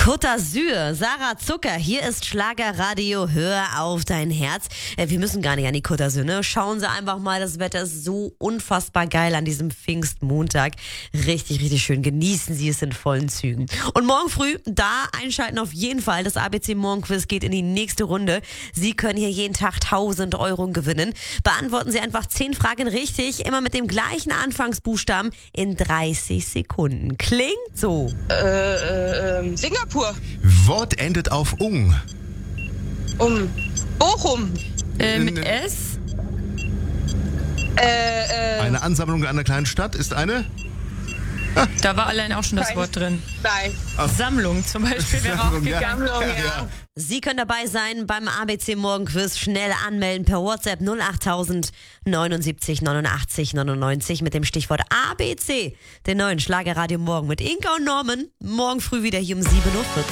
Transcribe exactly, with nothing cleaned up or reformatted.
Côte d'Azur, Sarah Zucker, hier ist Schlagerradio, hör auf dein Herz. Äh, wir müssen gar nicht an die Côte d'Azur, ne? Schauen Sie einfach mal, das Wetter ist so unfassbar geil an diesem Pfingstmontag. Richtig, richtig schön. Genießen Sie es in vollen Zügen. Und morgen früh, da einschalten auf jeden Fall. Das A B C Morgenquiz geht in die nächste Runde. Sie können hier jeden Tag tausend Euro gewinnen. Beantworten Sie einfach zehn Fragen richtig, immer mit dem gleichen Anfangsbuchstaben in dreißig Sekunden. Klingt so. Äh, äh, Singapur. Wort endet auf ung. Um. Bochum. Äh, mit S? Äh, äh. Eine Ansammlung einer kleinen Stadt ist eine? Da war allein auch schon das Nein. Wort drin. Nein. Sammlung zum Beispiel wäre auch Sammlung, ja. gegangen. Sammlung, ja. Sie können dabei sein beim A B C Morgenquiz. Schnell anmelden per WhatsApp null achttausend neunundsiebzig neunundachtzig neunundneunzig mit dem Stichwort A B C. Den neuen Schlagerradio Morgen mit Inka und Norman. Morgen früh wieder hier um sieben Uhr vierzig.